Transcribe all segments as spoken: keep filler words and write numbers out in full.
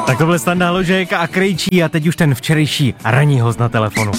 Tak to byl Standa Hložek a Krejčí a teď už ten včerejší ranní host na telefonu.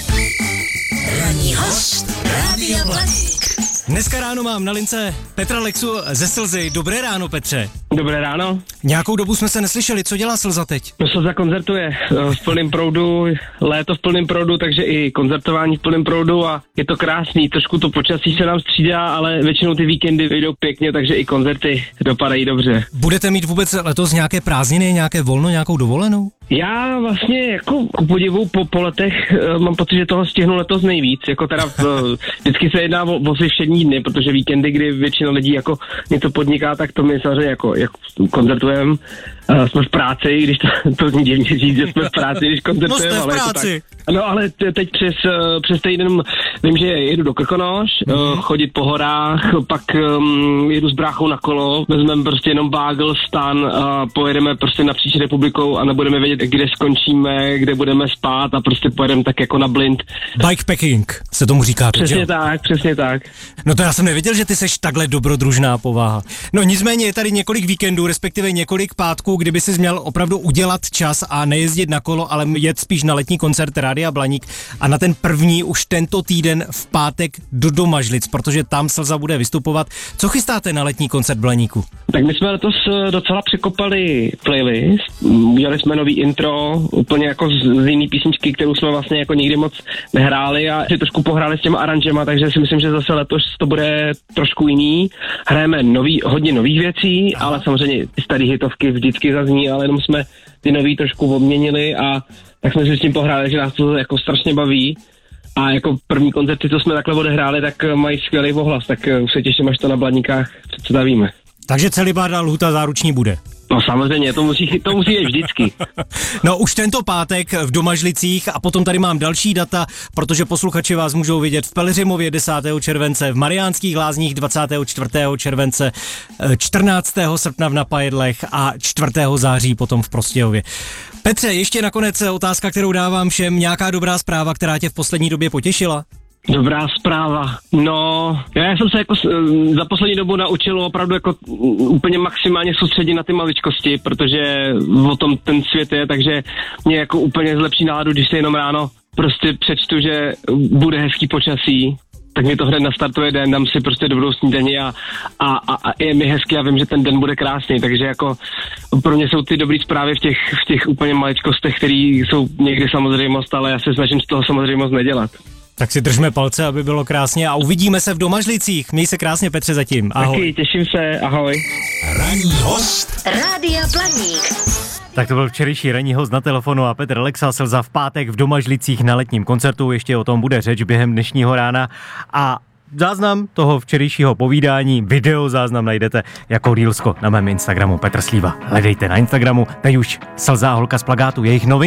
Ranní host Rádia Blaník. Dneska ráno mám na lince Petra Lexu ze Slzy. Dobré ráno, Petře. Dobré ráno. Nějakou dobu jsme se neslyšeli, co dělá Slza teď? No, Slza koncertuje v plném proudu, léto v plném proudu, takže i koncertování v plném proudu a je to krásný, trošku to počasí se nám střídá, ale většinou ty víkendy vyjdou pěkně, takže i koncerty dopadají dobře. Budete mít vůbec letos nějaké prázdniny, nějaké volno, nějakou dovolenou? Já vlastně jako ku podivu po, po letech mám pocit, že toho stihnu letos nejvíc, jako teda v, vždycky se jedná o, o si všední dny, protože víkendy, kdy většina lidí jako něco podniká, tak to my samozřejmě jako, jako koncertujeme, uh, jsme v práci, když to, to zní divně říct, že jsme v práci, když koncertujeme, no ale práci. je to tak. No ale te, teď přes, uh, přes týden vím, že jedu do Krkonoš, mm-hmm. uh, chodit po horách, pak um, jedu s bráchou na kolo, vezmeme prostě jenom bágl, stan a pojedeme prostě napříč republikou a nebudeme vědět, kde skončíme, kde budeme spát a prostě pojedeme tak jako na blind. Bikepacking se tomu říká. Přesně jo? tak, přesně tak. No to já jsem nevěděl, že ty seš takhle dobrodružná povaha. No nicméně je tady několik víkendů, respektive několik pátků, kdyby si měl opravdu udělat čas a nejezdit na kolo, ale jet spíš na letní koncert Rádia Blaník a na ten první už tento týden v pátek do Domažlic, protože tam Slza bude vystupovat. Co chystáte na letní koncert Blaníku? Tak my jsme letos docela překopali playlist, udělali jsme nový intro, úplně jako z, z jiný písničky, kterou jsme vlastně jako nikdy moc nehráli a si trošku pohráli s těma aranžema, takže si myslím, že zase letos to bude trošku jiný. Hrajeme nový, hodně nových věcí, ale samozřejmě starý hitovky vždycky zazní, ale jenom jsme ty nový trošku obměnili a tak jsme si s tím pohráli, že nás to jako strašně baví. A jako první koncerty, co jsme takhle odehráli, tak mají skvělý ohlas, tak už se těším, až to na Blaníkách představíme. Takže celibárna lhůta záruční bude. No samozřejmě, to musí, to musí jít vždycky. No už tento pátek v Domažlicích a potom tady mám další data, protože posluchači vás můžou vidět v Pelhřimově desátého července, v Mariánských Lázních dvacátého čtvrtého července, čtrnáctého srpna v Napajedlech a čtvrtého září potom v Prostějově. Petře, ještě nakonec otázka, kterou dávám všem, nějaká dobrá zpráva, která tě v poslední době potěšila? Dobrá zpráva. No, já jsem se jako za poslední dobu naučil opravdu jako úplně maximálně soustředit na ty maličkosti, protože o tom ten svět je, takže mě jako úplně zlepší náladu, když se jenom ráno prostě přečtu, že bude hezký počasí, tak mi to hned nastartuje den, dám si prostě dobrou snídani a, a, a, a je mi hezky a vím, že ten den bude krásný, takže jako pro mě jsou ty dobrý zprávy v těch, v těch úplně maličkostech, které jsou někdy samozřejmost, ale já se snažím z toho samozřejmost nedělat. Tak si držme palce, aby bylo krásně a uvidíme se v Domažlicích. Měj se krásně, Petře, zatím. Ahoj. Taky, těším se, ahoj. Ranní host Rádia Blaník. Tak to byl včerejší ranní host na telefonu a Petr Lexa, Slza v pátek v Domažlicích na letním koncertu. Ještě o tom bude řeč během dnešního rána a záznam toho včerejšího povídání, video záznam najdete jako reelsko na mém Instagramu Petr Slíva. Hledejte na Instagramu, teď už Slza, holka z plagátu, jejich novinky.